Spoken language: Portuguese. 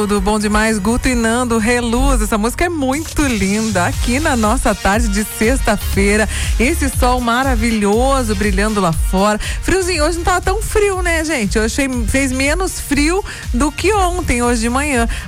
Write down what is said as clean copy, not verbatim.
tudo, bom demais. Guto e Nando, Reluz, essa música é muito linda. Aqui na nossa tarde de sexta-feira, esse sol maravilhoso brilhando lá fora. Friozinho, hoje não tava tão frio, né, gente? Hoje fez menos frio do que ontem, hoje de manhã.